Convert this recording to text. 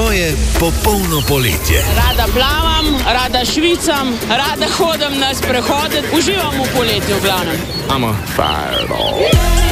To je popolno poletje. Rada plavam, rada švicam, rada hodim na sprehode, uživam v poletju v glavnem. Amo.